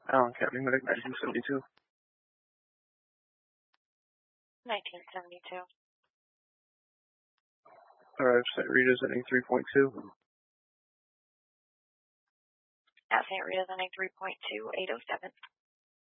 Allen County Medic 1972. 1972. Arrived St. Rita's ending 3.2. At St. Rita's ending 3.2, 807.